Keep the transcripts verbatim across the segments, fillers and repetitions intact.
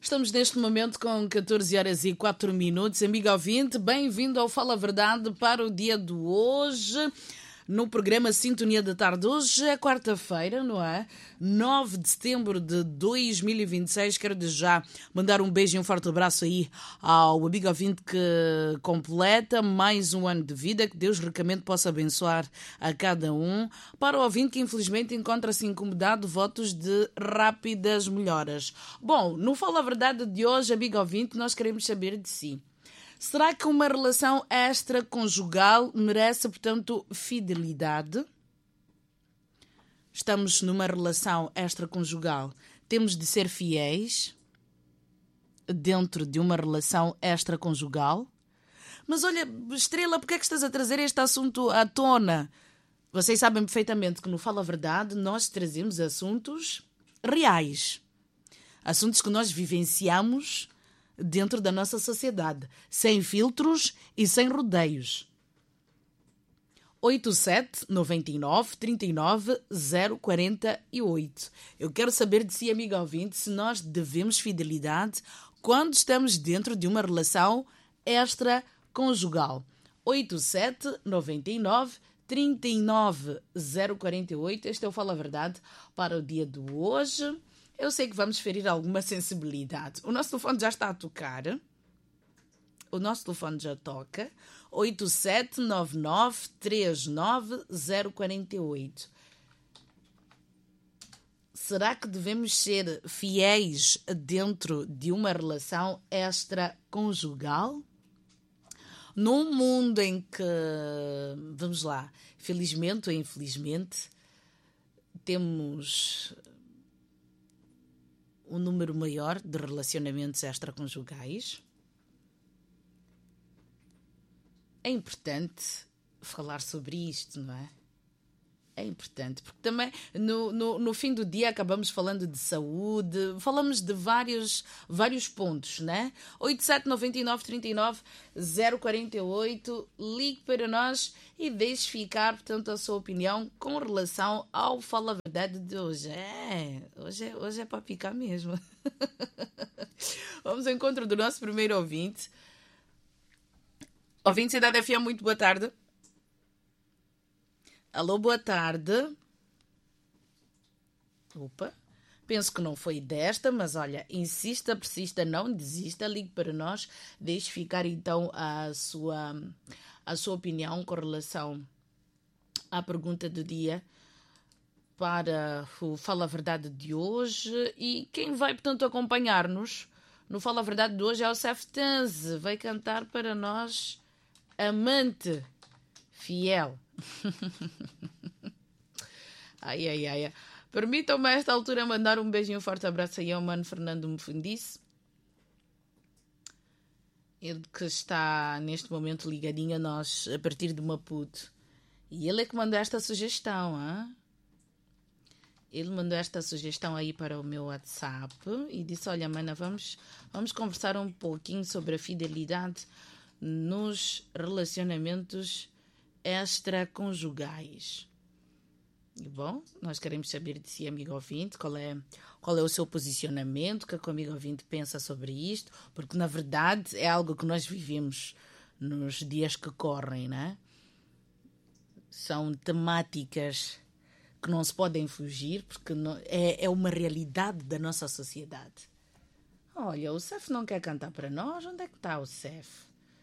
Estamos neste momento com catorze horas e quatro minutos. Amigo ouvinte, bem-vindo ao Fala Verdade para o dia de hoje, no programa Sintonia da Tarde. Hoje é quarta-feira, não é? nove de setembro de dois mil e vinte e seis. Quero desde já mandar um beijo e um forte abraço aí ao amigo ouvinte que completa mais um ano de vida. Que Deus ricamente possa abençoar a cada um. Para o ouvinte que infelizmente encontra-se incomodado, votos de rápidas melhoras. Bom, no Fala Verdade de hoje, amigo ouvinte, nós queremos saber de si. Será que uma relação extraconjugal merece, portanto, fidelidade? Estamos numa relação extraconjugal. Temos de ser fiéis dentro de uma relação extraconjugal? Mas olha, Estrela, por que é que estás a trazer este assunto à tona? Vocês sabem perfeitamente que no Fala Verdade nós trazemos assuntos reais. Assuntos que nós vivenciamos dentro da nossa sociedade, sem filtros e sem rodeios. oito sete nove nove, três nove zero quatro oito. Eu quero saber de si, amigo ouvinte, se nós devemos fidelidade quando estamos dentro de uma relação extraconjugal. oito sete nove nove, três nove zero quatro oito. Este é o Fala Verdade para o dia de hoje. Eu sei que vamos ferir alguma sensibilidade. O nosso telefone já está a tocar. O nosso telefone já toca. oito sete nove nove, três nove zero quatro oito. Será que devemos ser fiéis dentro de uma relação extraconjugal? Num mundo em que, vamos lá, felizmente ou infelizmente, temos um número maior de relacionamentos extraconjugais, é importante falar sobre isto, não é? É importante, porque também no, no, no fim do dia acabamos falando de saúde, falamos de vários, vários pontos, né? oito sete nove nove, três nove zero quatro oito, ligue para nós e deixe ficar, portanto, a sua opinião com relação ao Fala Verdade de hoje. É, hoje é, hoje é para picar mesmo. Vamos ao encontro do nosso primeiro ouvinte. Ouvinte Cidade F M, muito boa tarde. Alô, boa tarde. Opa, penso que não foi desta, mas olha, insista, persista, não desista, ligue para nós, deixe ficar então a sua, a sua opinião com relação à pergunta do dia para o Fala Verdade de hoje. E quem vai, portanto, acompanhar-nos no Fala Verdade de hoje é o Cef Tanze, vai cantar para nós Amante Fiel. ai, ai, ai. Permitam-me a esta altura mandar um beijo e um forte abraço aí ao mano Fernando Mufundice. Ele que está neste momento ligadinho a nós a partir de Maputo. E ele é que mandou esta sugestão, hein? Ele mandou esta sugestão aí para o meu WhatsApp e disse, olha, mana, vamos, vamos conversar um pouquinho sobre a fidelidade nos relacionamentos extraconjugais. E bom, nós queremos saber de si, amigo ouvinte, qual é, qual é o seu posicionamento, o que o amigo ouvinte pensa sobre isto, porque na verdade é algo que nós vivemos nos dias que correm, né? São temáticas que não se podem fugir, porque não, é, é uma realidade da nossa sociedade. Olha, o Cef não quer cantar para nós? Onde é que está o Cef?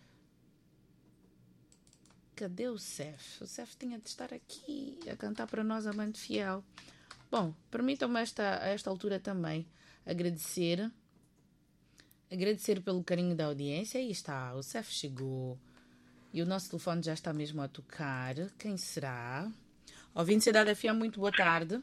Cadê o Cef? O Cef tinha de estar aqui a cantar para nós, Amante Fiel. Bom, permitam-me esta, a esta altura também agradecer agradecer pelo carinho da audiência. Aí está, o Cef chegou e o nosso telefone já está mesmo a tocar. Quem será? Ouvinte Cidade F M, muito boa tarde.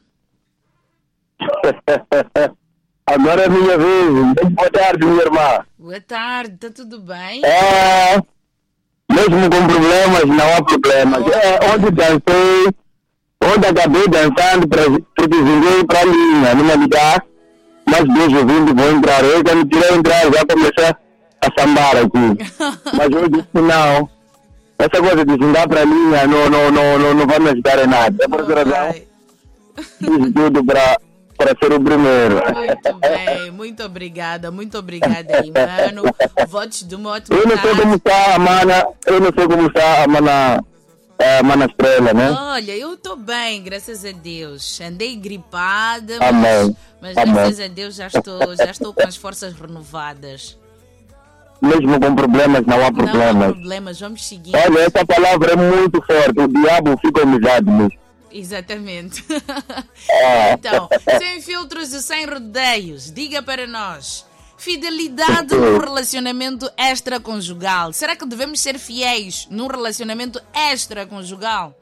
Agora é minha vez. Muito boa tarde, minha irmã. Boa tarde, está tudo bem? É... Mesmo com problemas, não há problemas. É, onde dancei, onde acabei dançando, porque vinguei para a linha, não me ligar, mas Deus ouvindo, vou entrar. Eu já me tirei entrar, já comecei a sambar aqui. Mas eu disse não, essa coisa de vingar para a linha não, não, não, não, não vai me ajudar em nada. É por essa razão, fiz tudo para para ser o primeiro. Muito bem, muito obrigada, muito obrigada aí, mano. Votos de uma ótima Eu não sei como está a mana, eu não sei como está a mana, a mana Estrela, né? Olha, eu estou bem, graças a Deus. Andei gripada, Amém. mas, mas Amém. graças a Deus já estou, já estou com as forças renovadas. Mesmo com problemas, não há Não problemas. há problemas, vamos seguir. Olha, essa palavra é muito forte. O diabo fica humilhado mesmo. Exatamente. É. Então, sem filtros e sem rodeios, diga para nós. Fidelidade no relacionamento extraconjugal. Será que devemos ser fiéis num relacionamento extraconjugal?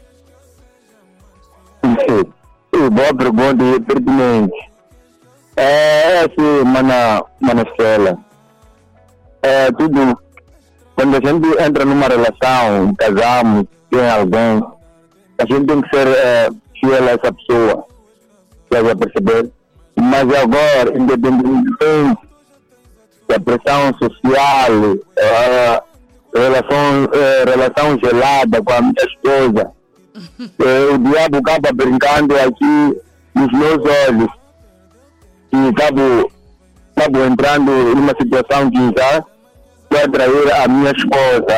Sim, sim, boa pergunta e pertinente. É assim, mana, mana Estrela. É tudo. Quando a gente entra numa relação, casamos, tem alguém, a gente tem que ser é, fiel a essa pessoa. Você vai perceber? Mas agora, independentemente da pressão social, é, relação, é, relação gelada com a minha esposa, é, o diabo acaba brincando aqui nos meus olhos. E acabo, acabo entrando numa situação que já vai trair a minha esposa.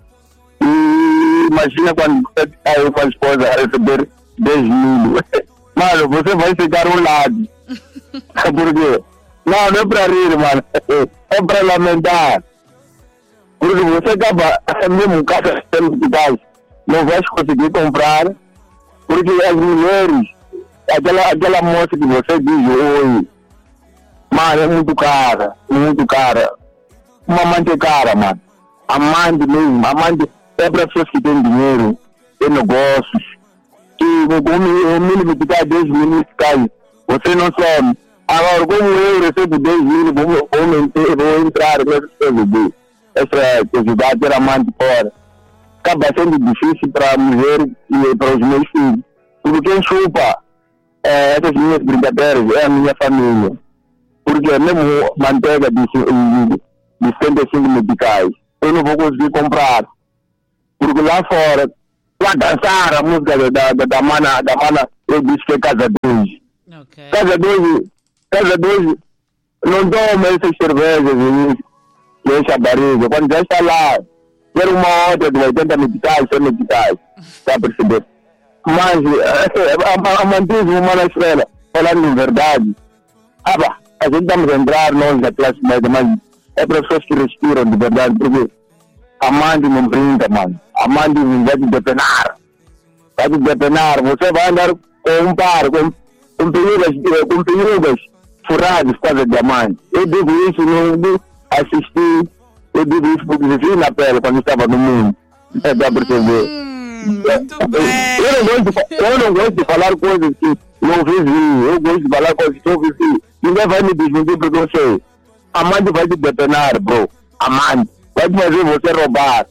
E imagina quando você está aí com a esposa a receber dez mil. Mano, você vai ficar um lado. Por quê? Não, não é para rir, mano. É para lamentar. Porque você acaba, mesmo casa sendo de gás, não vai conseguir comprar. Porque as mulheres, aquela, aquela moça que você diz hoje, mano, é muito cara, muito cara. Uma amante é cara, mano. Amante mesmo, amante é para pessoas que têm dinheiro, têm negócios. E o mínimo que dá dez mil meticais, você não sabe. Agora, como eu recebo dez mil, vou, vou, vou entrar nessa coisa de essa coisa ter amante fora. Acaba sendo difícil para a mulher e para os meus filhos. Porque quem chupa é, essas minhas brincadeiras é a minha família. Porque mesmo manteiga de, de, de setenta e cinco meticais, eu não vou conseguir comprar. Porque lá fora, lá dançar a música da, da, da mana, da mana, eu disse que é casa dois. Okay. Casa dois, casa dois, não toma essas cervejas e enche a barriga. Quando já está lá, quer uma outra de oitenta meticais, cem meticais, está a perceber? Mas a, a, a mantismo, mana Estrela, falando em verdade, ah, bah, a gente estamos a entrar, nós da classe média, mas é para pessoas que respiram de verdade, porque amante não brinca, mano. Amante vai te depenar. Vai te depenar. Você vai andar com um par, com, com perugas, com perugas furadas por causa de amante. Eu digo isso, não assisti, eu digo isso porque vivi na pele quando estava no mundo. É para perceber. Muito bem. Eu não, gosto de, eu não gosto de falar coisas que não vivi. Eu gosto de falar coisas que eu vivi. Ninguém vai me desmentir porque eu sei. Amante vai te depenar, bro. Amante. Vai te fazer você roubar.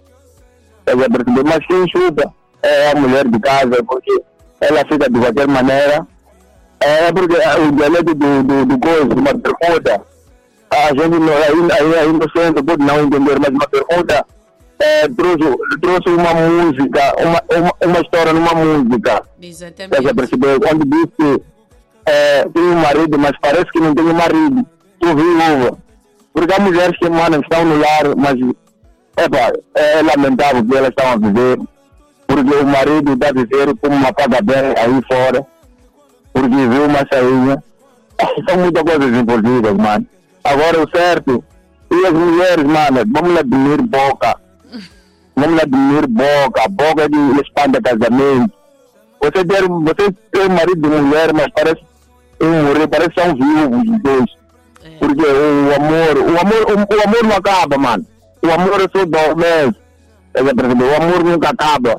Mas quem chupa é a mulher de casa, porque ela fica de qualquer maneira. É porque o dialeto do, do, do coisa, uma pergunta, a gente não, ainda, ainda inocente pode não entender, mas uma pergunta é, trouxe, trouxe uma música, uma, uma, uma história numa música. Exatamente. Você percebeu? Quando disse que é, tem um marido, mas parece que não tem um marido. Tu viúva. Porque há mulheres que, mano, estão no lar, mas epa, é lamentável que elas estão a viver. Porque o marido está a viver como uma paga bem aí fora. Porque viu uma saída. São muitas coisas envolvidas, mano. Agora o certo, e as mulheres, mano, vamos lá dormir boca. Vamos lá dormir boca. Boca de espanta casamento. Você ter, você ter marido de mulher, mas parece um morrer, parece que são viúvos os dois. É. Porque o amor, o amor, o, o amor não acaba, mano. O amor é só dois meses. O amor nunca acaba.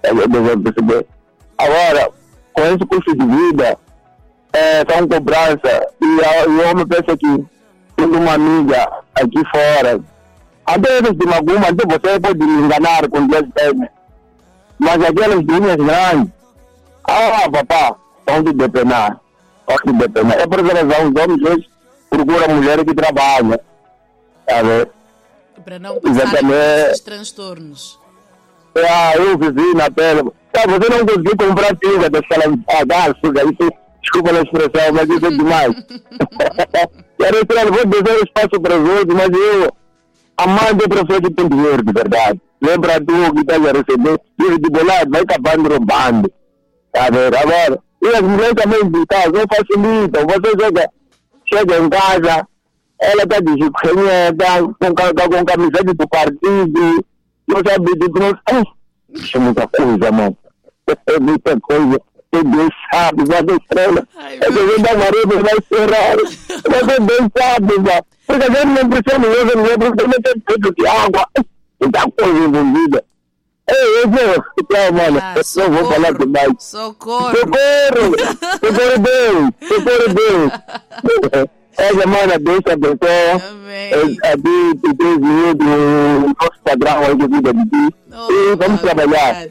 Agora, com esse custo de vida, é, são cobrança. E, a, e o homem pensa que tendo uma amiga aqui fora, até eles de Maguma, até você pode enganar com dez pés. Mas aquelas linhas grandes, ah, papá, vão te depenar. Vão te depenar. É por essa razão, os homens hoje procuram mulheres que trabalham. Sabe? Para não passar esses transtornos. Ah, eu vivi na pele. Ah, você não conseguiu comprar pinga daquela ah, isso Desculpa a expressão, mas isso é demais. Quero entrar, vou deixar espaço para os outros, mas eu, amando é pessoa que tem dinheiro de verdade. Lembra tu que está a receber dinheiro de bolado, vai acabando roubando. Tá vendo? Agora, e as mulheres também de casa, não facilitam. Você chega, chega em casa, ela está de jipenheta, com, com camiseta do partido, não sabe de tudo. Isso é muita coisa, mano. É muita coisa. Deus sabe, vai da estrela. A gente da maré vai cerrar. Você Deus sabe, mano. Porque a gente não precisa de outra mulher, porque não tem feito de água. Muita coisa envolvida. Ei, eu vou, mano, ah, eu não vou falar demais. Socorro! Socorro! Socorro Deus! Socorro Deus! Essa mana, Deus te abençoe. Amém. A ti, tu tens medo do nosso padrão aí de vida de ti. Oh, e vamos trabalhar.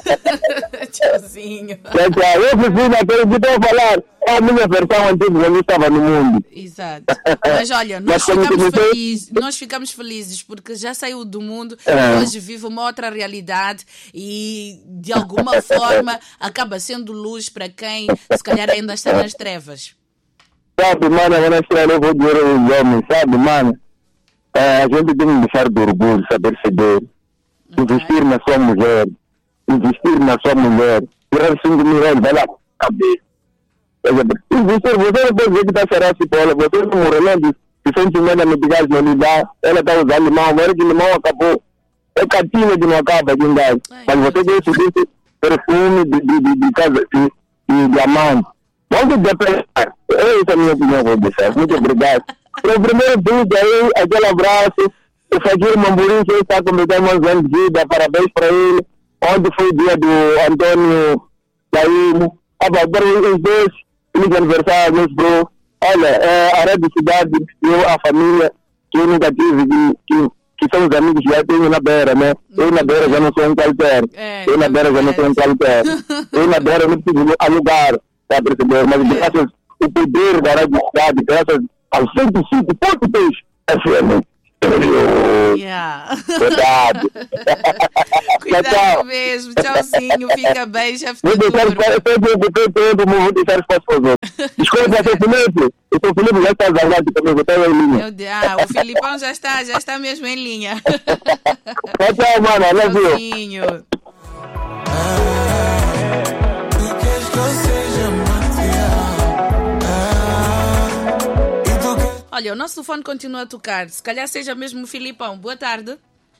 Tchauzinho. Tchau, tchau. Eu preciso aquele que estou a falar. É a minha versão antiga quando eu estava no mundo. Exato. Mas olha, nós ficamos felizes, nós ficamos felizes porque já saiu do mundo, é. Hoje vive uma outra realidade e de alguma forma acaba sendo luz para quem se calhar ainda está nas trevas. Sabe, mano, eu não vou dizer aos homens, sabe, mano? É, a gente tem que deixar de orgulho, saber ceder. Investir na sua mulher. Investir na sua mulher. Tirar cinco mil reais, vai lá, cabeça. Investir, você não pode dizer que está será se bola. Você não morreu de, de sentimento no gás não lhe dá. Ela está usando limão, agora que limão acabou. É catinha que não acaba de gás. Mas você tem esse perfume de, de, de, de casa, de, de diamante. Vamos depender. Essa é a minha opinião, vou deixar. Muito obrigado. Para o primeiro vídeo aí, aquele abraço. O Fagir Mamburim, que está completando mais anos de vida. Parabéns para ele. Ontem foi o dia do Antônio Laímo. Agora os dois, feliz aniversário, meus bro. Olha, é, a Rede Cidade, eu, a família, que eu nunca tive, que, que, que são os amigos que já tenho na beira, né? Eu na beira já não sou um qualquer. É, eu na beira já não sou um qualquer. Eu na beira não preciso alugar. Tá percebendo? Mas graças ao poder da Rádio Cidade, graças ao cento e cinco ponto dois F M. Yeah. Verdade. Cuidado mesmo, tchauzinho, fica bem, chefe. Vou deixar todo mundo, vou deixar espaço para os outros. Desculpa, seu Felipe. O seu Felipe já está zangado também, vou estar em linha. Ah, o Filipão já está, já está mesmo em linha. Tchau, tchau, mano. Love you. Tchauzinho. Olha, o nosso telefone continua a tocar. Se calhar seja mesmo o Filipão. Boa tarde.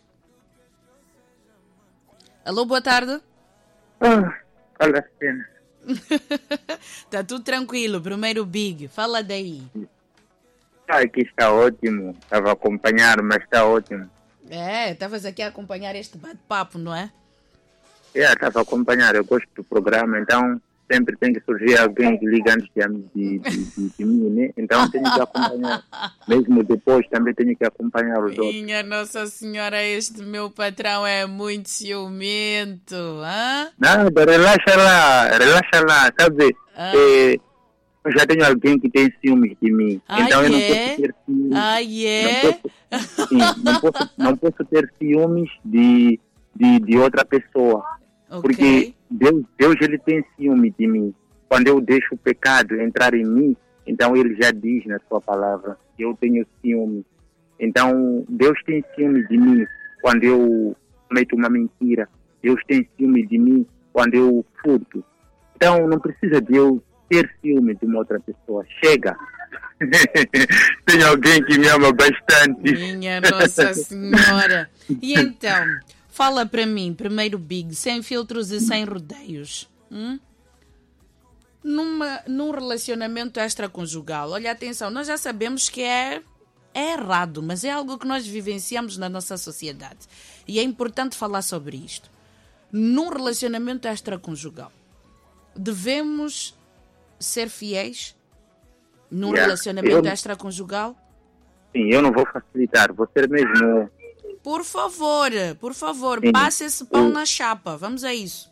Alô, boa tarde. Ah, fala a cena. Tá tudo tranquilo. Primeiro Big. Fala daí. Ah, aqui está ótimo. Estava a acompanhar, mas está ótimo. É, estavas aqui a acompanhar este bate-papo, não é? É, estava a acompanhar. Eu gosto do programa, então sempre tem que surgir alguém que liga antes de, de, de, de, de mim, né? Então tenho que acompanhar. Mesmo depois também tenho que acompanhar os outros. Minha Nossa Senhora, este meu patrão é muito ciumento, hã? Nada, relaxa lá, relaxa lá, sabe? Ah. É, eu já tenho alguém que tem ciúmes de mim. Ah, então eu não é? posso ter ciúmes. Ah, é? Não posso, sim, não posso, não posso ter ciúmes de, de, de outra pessoa. Ok. Porque Deus, Deus ele tem ciúme de mim. Quando eu deixo o pecado entrar em mim, então ele já diz na sua palavra que eu tenho ciúme. Então Deus tem ciúme de mim quando eu cometo uma mentira. Deus tem ciúme de mim quando eu furto. Então não precisa de eu ter ciúme de uma outra pessoa. Chega. Tem alguém que me ama bastante. Minha Nossa Senhora. E então, fala para mim, primeiro Big, sem filtros e sem rodeios. Hum? Numa, num relacionamento extraconjugal, olha, atenção, nós já sabemos que é, é errado, mas é algo que nós vivenciamos na nossa sociedade. E é importante falar sobre isto. Num relacionamento extraconjugal, devemos ser fiéis num Yeah. relacionamento Eu- extraconjugal? Sim, eu não vou facilitar. Você mesmo... Por favor, por favor, Sim. passe esse pão Sim. na chapa. Vamos a isso.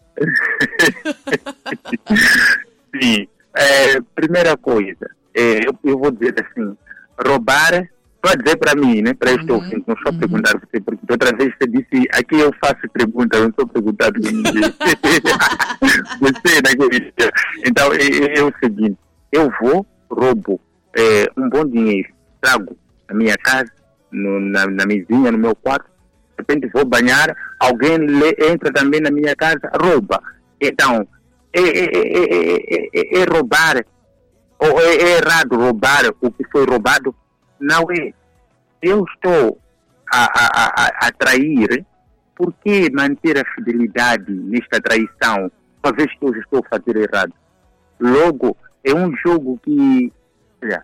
Sim. É, primeira coisa, é, eu, eu vou dizer assim, roubar, pode dizer para mim, né? Para este Uhum, ouvinte, não só uhum. perguntar a você, porque outra vez você disse, aqui eu faço pergunta, eu não estou perguntando a ninguém. Você, naquele dia. Então, é, é, é o seguinte, eu vou, roubo é, um bom dinheiro, trago na minha casa, no, na, na mesinha, no meu quarto, de repente vou banhar, alguém le, entra também na minha casa, rouba. Então, é, é, é, é, é, é roubar, ou é, é errado roubar o que foi roubado? Não é. Eu estou a, a, a, a trair, por que manter a fidelidade nesta traição, uma vez que eu já estou a fazer errado? Logo, é um jogo que, olha,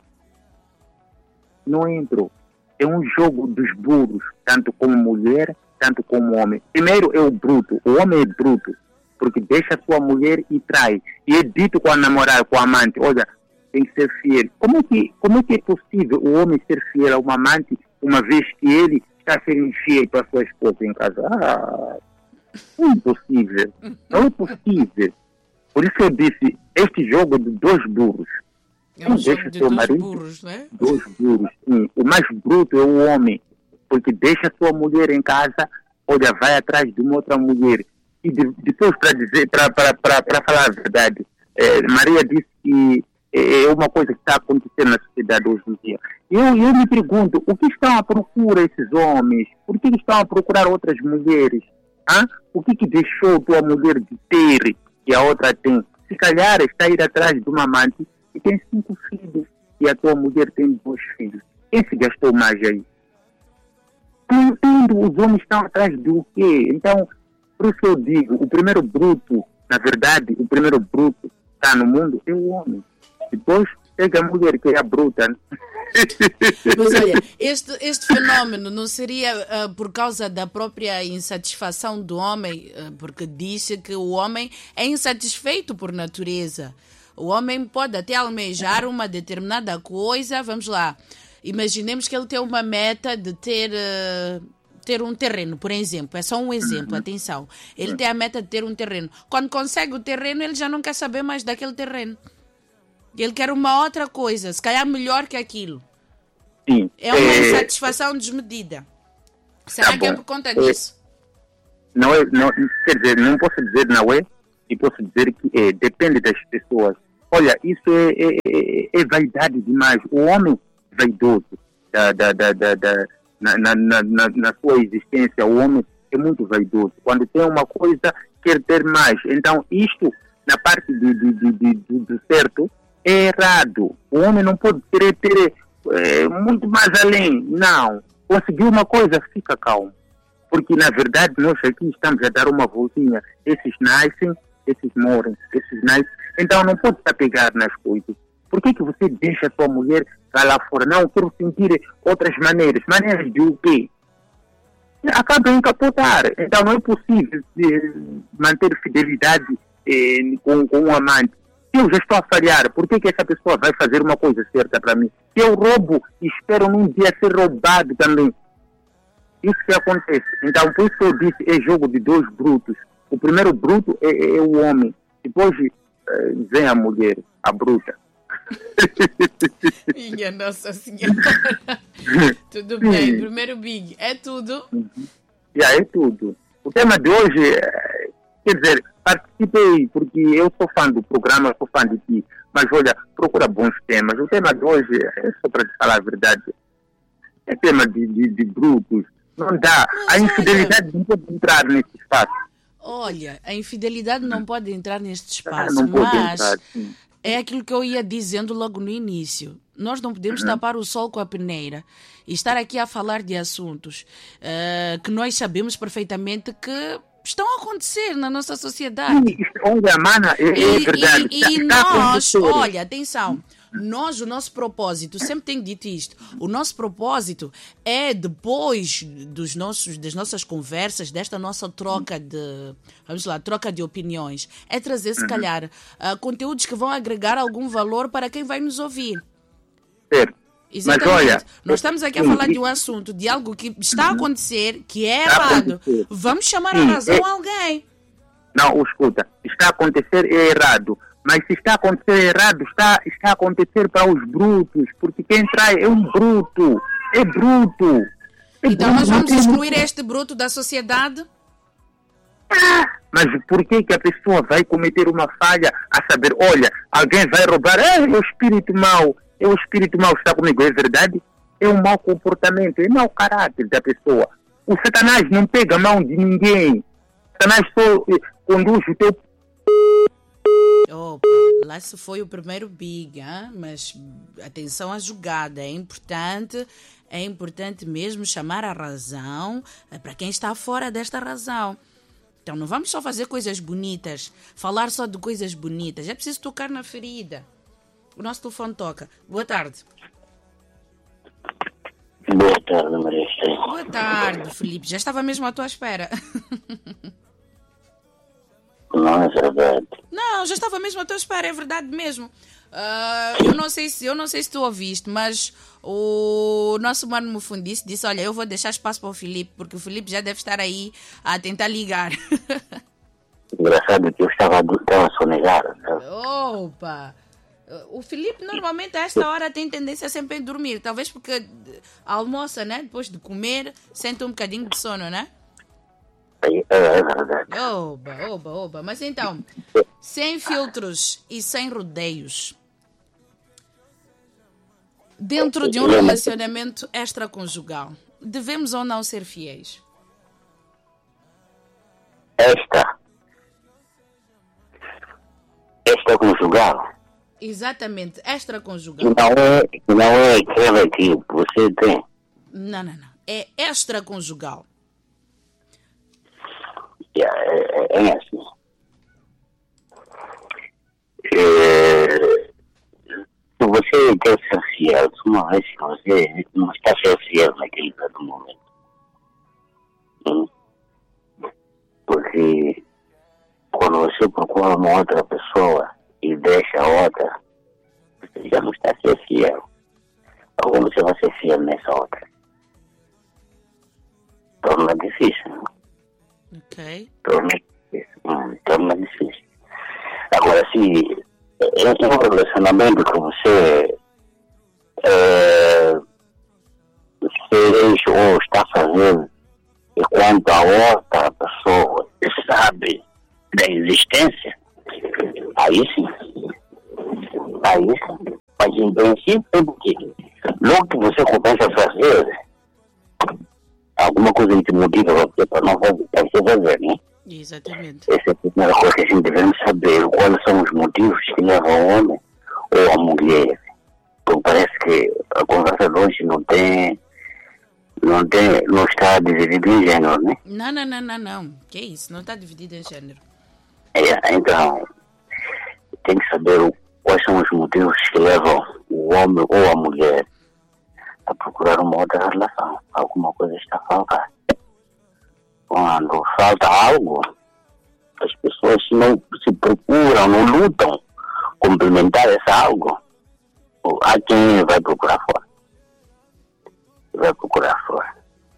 não entro. É um jogo dos burros, tanto como mulher, tanto como homem. Primeiro é o bruto, o homem é bruto, porque deixa a sua mulher e trai. E é dito com a namorada, com a amante, olha, tem que ser fiel. Como é que, como é que é possível o homem ser fiel a uma amante, uma vez que ele está sendo infiel para a sua esposa em casa? Ah, não é impossível. Não é possível. Por isso eu disse, este jogo de dois burros. É um jogo de dois marido, burros, não é? Dois burros, sim. O mais bruto é o homem, porque deixa a sua mulher em casa, olha, vai atrás de uma outra mulher. E de, depois, para dizer, para falar a verdade, é, Maria disse que é uma coisa que está acontecendo na sociedade hoje em dia. Eu, eu me pergunto, o que estão à procura esses homens? Por que estão a procurar outras mulheres? Hã? O que, que deixou tua mulher de ter e a outra tem? Se calhar está a ir atrás de uma amante e tem cinco filhos e a tua mulher tem dois filhos. Quem se gastou mais aí? Não entendo, os homens estão atrás do quê? Então, por isso eu digo, o primeiro bruto, na verdade, o primeiro bruto que está no mundo é o homem. Depois pega a mulher que é a bruta. Mas olha, este, este fenômeno não seria uh, por causa da própria insatisfação do homem, uh, porque disse que o homem é insatisfeito por natureza. O homem pode até almejar uma determinada coisa, vamos lá, imaginemos que ele tem uma meta de ter... Uh, ter um terreno, por exemplo, é só um exemplo, uhum. Atenção. Ele tem a meta de ter um terreno. Quando consegue o terreno, ele já não quer saber mais daquele terreno. Ele quer uma outra coisa, se calhar melhor que aquilo. Sim. É uma é... insatisfação desmedida. Será tá que é por conta disso? É... Não é, não, quer dizer, não posso dizer não é, e posso dizer que é, depende das pessoas. Olha, isso é, é, é, é vaidade demais. O homem vaidoso da, da, da, da, da, na, na, na, na sua existência, o homem é muito vaidoso. Quando tem uma coisa, quer ter mais. Então, isto, na parte de, de, de, de, de, de certo, é errado. O homem não pode querer ter é, muito mais além. Não. Conseguiu uma coisa, fica calmo. Porque, na verdade, nós aqui estamos a dar uma voltinha. Esses nascem, esses morrem, esses nascem. Então, não pode se apegar nas coisas. Por que que você deixa a sua mulher lá fora? Não, eu quero sentir outras maneiras. Maneiras de o quê? Acaba em capotar. Então, não é possível eh, manter fidelidade eh, com, com um amante. Se eu já estou a falhar, por que que essa pessoa vai fazer uma coisa certa para mim? Se eu roubo e espero num dia ser roubado também. Isso que acontece. Então, por isso que eu disse, é jogo de dois brutos. O primeiro bruto é, é, é o homem. Depois eh, vem a mulher, a bruta. Minha Nossa Senhora. Tudo Sim. bem. Primeiro Big, é tudo? Uhum. Yeah, é tudo. O tema de hoje, é, quer dizer, participei porque eu sou fã do programa, sou fã de ti. Mas olha, procura bons temas. O tema de hoje, é só para te falar a verdade, é tema de, de, de brutos. Não dá. Mas a infidelidade olha, não pode entrar nesse espaço. Olha, a infidelidade não pode entrar neste espaço, ah, não mas pode entrar, sim. É aquilo que eu ia dizendo logo no início. Nós não podemos uhum. tapar o sol com a peneira e estar aqui a falar de assuntos uh, que nós sabemos perfeitamente que estão a acontecer na nossa sociedade. Olha, mana, é, é verdade. E, e, e nós, olha, atenção, nós, o nosso propósito, sempre tenho dito isto, o nosso propósito é depois dos nossos, das nossas conversas, desta nossa troca de, vamos lá, troca de opiniões, é trazer, se calhar, uh, conteúdos que vão agregar algum valor para quem vai nos ouvir. Certo. Exatamente. Mas olha, nós estamos aqui a falar de um assunto, de algo que está a acontecer, que é errado. Vamos chamar a razão a alguém. Não, escuta, está a acontecer é errado. Mas se está a acontecer errado, está, está a acontecer para os brutos, porque quem trai é um bruto. É bruto. É então bruto, nós vamos excluir este bruto da sociedade? Ah, Mas por que que a pessoa vai cometer uma falha a saber, olha, alguém vai roubar, é, é o espírito mau, é o espírito mau que está comigo, é verdade? É um mau comportamento, é mau caráter da pessoa. O Satanás não pega a mão de ninguém. O Satanás só conduz o teu... Opa, lá se foi o primeiro big, hein? Mas atenção à jogada, é importante, é importante mesmo chamar a razão para quem está fora desta razão. Então não vamos só fazer coisas bonitas, falar só de coisas bonitas, é preciso tocar na ferida. O nosso telefone toca. Boa tarde. Boa tarde, Maria Estela. Boa tarde, Felipe. Já estava mesmo à tua espera. Não é verdade. Não, já estava mesmo à tua espera, é verdade mesmo. Uh, eu, não sei se, eu não sei se tu ouviste, mas o nosso mano Mufundice disse, olha, eu vou deixar espaço para o Felipe, porque o Felipe já deve estar aí a tentar ligar. Engraçado que eu estava, estava sonegado. Opa! O Felipe normalmente a esta hora tem tendência sempre a dormir, talvez porque almoça, né? Depois de comer, sente um bocadinho de sono, né? É, é verdade. Oba, oba, oba. Mas então, sem filtros e sem rodeios, dentro de um relacionamento extraconjugal, devemos ou não ser fiéis? Esta. Esta conjugal. Exatamente, Que extraconjugal. não é, que não é aquela que você tem. Não, não, não. É extraconjugal. É, é, é assim. É, se você quer ser fiel, uma vez que você não está sendo fiel naquele dado momento. Hum? Porque quando você procura uma outra pessoa e deixa a outra, você já não está sendo fiel. Ou você vai ser fiel nessa outra? Torna difícil, não? Ok. Torna difícil. Hum, torna difícil. Agora, se em um relacionamento que você é, fez ou está fazendo, enquanto a outra pessoa sabe da existência, aí sim. Aí sim. Mas em princípio é porque logo que você começa a fazer, alguma coisa que te motiva você para não fazer, para você fazer, né? Exatamente. Essa é a primeira coisa que a gente devemos saber, quais são os motivos que levam o homem ou a mulher. Porque parece que a conversa de hoje não tem, não tem, não está dividida em gênero, né? Não, não, não, não, não. Que isso? Não está dividido em gênero. É, então, tem que saber o, quais são os motivos que levam o homem ou a mulher a procurar uma outra relação. Alguma coisa está a faltar. Quando falta algo, as pessoas não se procuram, não lutam complementar esse algo. Há quem vai procurar fora. Vai procurar fora.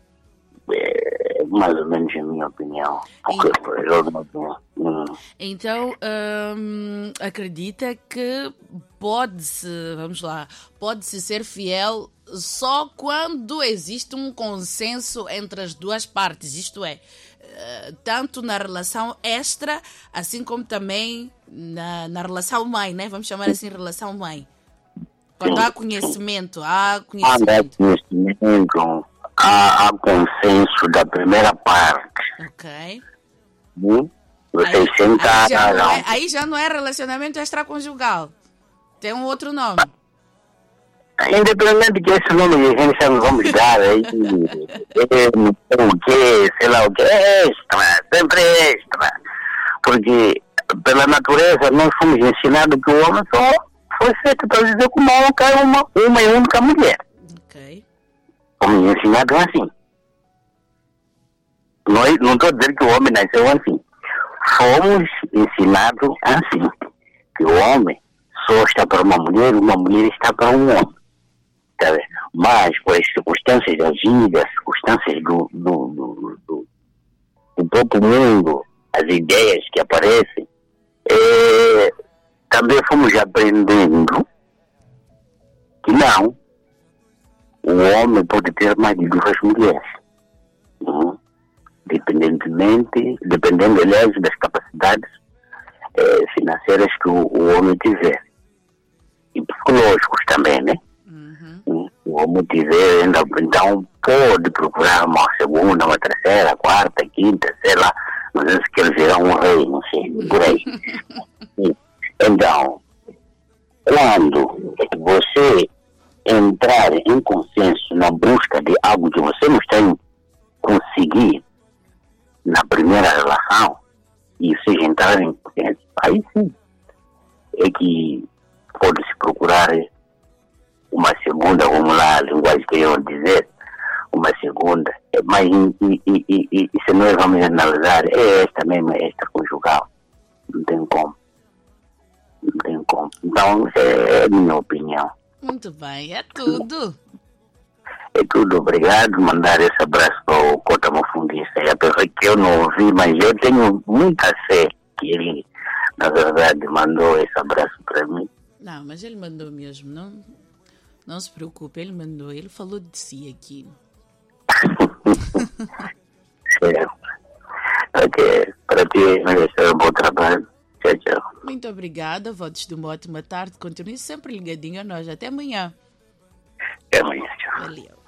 É mais ou menos a minha opinião. E... Eu não... hum. Então, hum, acredita que pode-se, vamos lá, pode-se ser fiel só quando existe um consenso entre as duas partes, isto é, tanto na relação extra, assim como também na, na relação mãe, né? Vamos chamar assim relação mãe. Quando há conhecimento, há conhecimento. Há conhecimento, há, há consenso da primeira parte. Ok. Hum? Vocês Aí, sentaram. aí, já não é, aí já não é relacionamento extraconjugal. Tem um outro nome. Independente que esse nome que a gente já não vamos dar aí, é, não sei o que, sei lá o que, é extra, sempre é extra. Porque, pela natureza, nós fomos ensinados que o homem só foi feito para dizer que o homem é uma, uma e única mulher. Ok. Fomos ensinados assim. Não, não estou dizendo que o homem nasceu assim. Fomos ensinados assim. Que o homem só está para uma mulher, uma mulher está para um homem. Tá, mas, por as circunstâncias da vida, as circunstâncias do, do, do, do, do próprio mundo, as ideias que aparecem, é, também fomos aprendendo que não, o homem pode ter mais de duas mulheres. Hum? Dependentemente, dependendo, aliás, das capacidades necessidades eh, financeiras que o, o homem tiver. E psicológicos também, né? Uhum. O homem tiver, ainda, então pode procurar uma segunda, uma terceira, quarta, quinta, sei lá, não sei se quer virar um rei, não sei, por aí. Então, quando você entrar em consenso na busca de algo que você não está em conseguir na primeira relação, e seja entrar em consenso, aí sim é que pode-se procurar uma segunda, vamos lá, a linguagem que eu ia dizer, uma segunda, mas e, e, e, e se nós vamos analisar, é esta mesmo, é esta conjugal, não tem como, não tem como. Então, é a minha opinião. Muito bem, é tudo. É tudo, obrigado. Mandar esse abraço para o Cota Mufundista. Apesar que eu não ouvi, mas eu tenho muita fé que ele, na verdade, mandou esse abraço para mim. Não, mas ele mandou mesmo, não, não se preocupe, ele mandou, ele falou de si aqui. Certo. Ok, para ti, é um bom trabalho. Tchau, tchau. Muito obrigada, votos de uma ótima tarde. Continue sempre ligadinho a nós. Até amanhã. Até amanhã, tchau. Valeu.